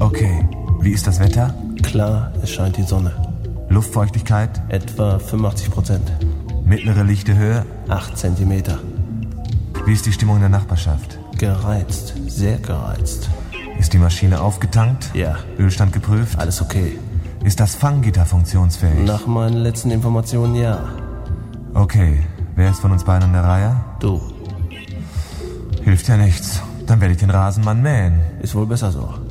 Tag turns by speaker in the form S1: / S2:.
S1: Okay, wie ist das Wetter?
S2: Klar, es scheint die Sonne.
S1: Luftfeuchtigkeit?
S2: Etwa 85%.
S1: Mittlere lichte Höhe?
S2: 8 Zentimeter.
S1: Wie ist die Stimmung in der Nachbarschaft?
S2: Gereizt, sehr gereizt.
S1: Ist die Maschine aufgetankt?
S2: Ja.
S1: Ölstand geprüft?
S2: Alles okay.
S1: Ist das Fanggitter funktionsfähig?
S2: Nach meinen letzten Informationen ja.
S1: Okay, wer ist von uns beiden an der Reihe?
S2: Du.
S1: Hilft ja nichts. Dann werde ich den Rasenmann mähen.
S2: Ist wohl besser so.